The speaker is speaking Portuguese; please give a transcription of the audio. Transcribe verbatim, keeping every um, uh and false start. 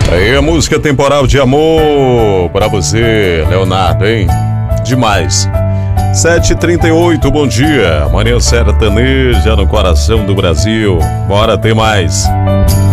Aí a música Temporal de Amor pra você, Leonardo, hein? Demais. sete e trinta e oito, bom dia. Manhã sertaneja no coração do Brasil. Bora ter mais.